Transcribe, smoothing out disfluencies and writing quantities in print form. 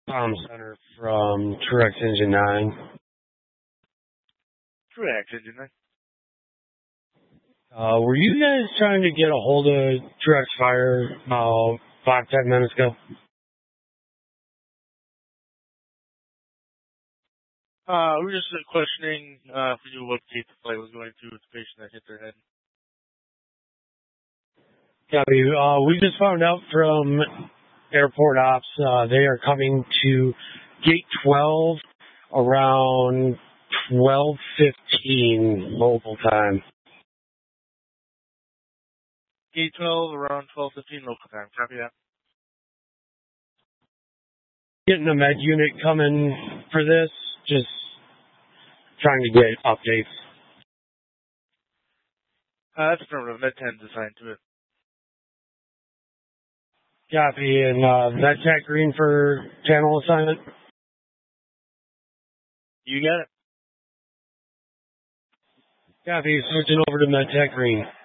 Tom Center from Truex Engine 9. Truex Engine 9. Were you guys trying to get a hold of Truex Fire about 5-10 minutes ago? We were just questioning if we knew what gate the flight was going to with the patient that hit their head. Yeah, we just found out from Airport Ops they are coming to Gate 12 around 12:15 local time. Gate 12 around 12:15 local time. Copy that. Getting a med unit coming for this, just trying to get updates. That's affirmative. Med 10's assigned to it. Copy, and MedTech Green for channel assignment? You got it. Copy, switching over to MedTech Green.